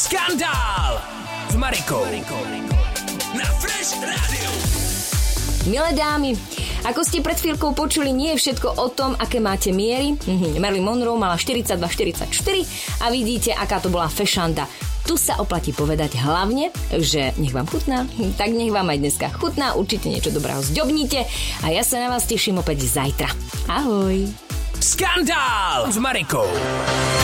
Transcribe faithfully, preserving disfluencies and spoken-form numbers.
Skandál s Marikou na Fresh Radio. Milé dámy, ako ste pred chvíľkou počuli, nie je všetko o tom, aké máte miery. Mhm, Marilyn Monroe mala štyridsaťdva štyridsaťštyri a vidíte, aká to bola fešanda. Tu sa oplatí povedať hlavne, že nech vám chutná, tak nech vám aj dneska chutná, určite niečo dobrého zďobnite a ja sa na vás teším opäť zajtra. Ahoj. Skandál s Marikou.